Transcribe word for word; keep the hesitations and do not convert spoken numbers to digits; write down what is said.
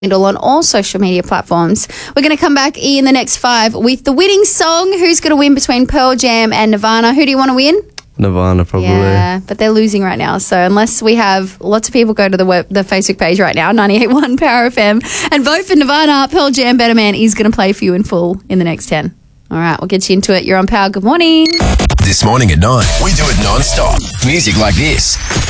handle on all social media platforms. We're going to come back in the next five with the winning song. Who's going to win between Pearl Jam and Nirvana? Who do you want to win? Nirvana, probably. Yeah, but they're losing right now. So unless we have lots of people go to the web, the Facebook page right now, ninety-eight point one Power F M, and vote for Nirvana, Pearl Jam, Better Man is going to play for you in full in the next ten. All right, we'll get you into it. You're on Power. Good morning. This morning at nine, we do it non-stop. Music like this.